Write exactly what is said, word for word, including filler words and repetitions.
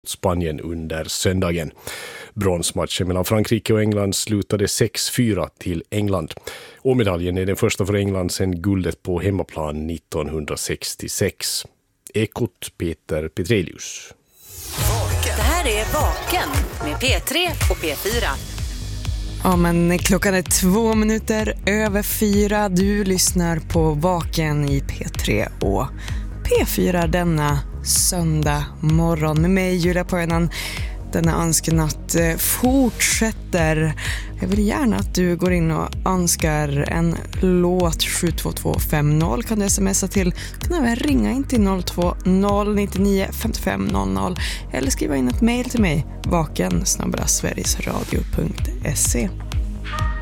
mot Spanien under söndagen. Bronsmatchen mellan Frankrike och England slutade sex fyra till England. Och medaljen är den första för England sedan guldet på hemmaplan nittonhundrasextiosex. Ekot Peter Petrelius. Det här är Vaken med P tre och P fyra. Ja, men klockan är två minuter över fyra. Du lyssnar på Vaken i P tre och P fyra denna söndag morgon med mig, Julia Poenan. Denna önskenatt fortsätter. Jag vill gärna att du går in och önskar en låt. Sju två två fem noll kan du smsa till. Du kan även ringa in till noll två noll nio nio fem fem noll noll eller skriva in ett mejl till mig, vaken snabel-a sverigesradio punkt se.